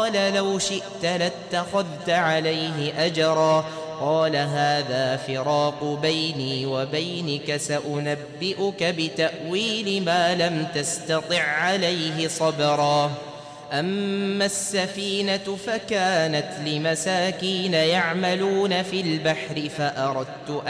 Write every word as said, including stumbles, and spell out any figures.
قال لو شئت لاتخذت عليه أجرا قال هذا فراق بيني وبينك سأنبئك بتأويل ما لم تستطع عليه صبرا أما السفينة فكانت لمساكين يعملون في البحر فأردت